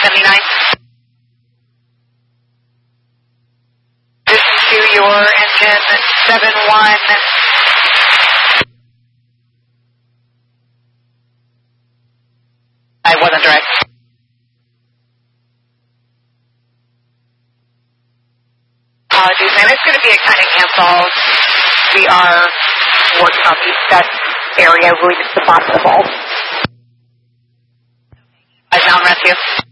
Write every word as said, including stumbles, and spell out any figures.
seventy-nine. This is to your engine seven one. I wasn't direct. Apologies, man. It's going to be a kind of cancel. We are working on the that area, really just the bottom of the ball. Guys, now rescue.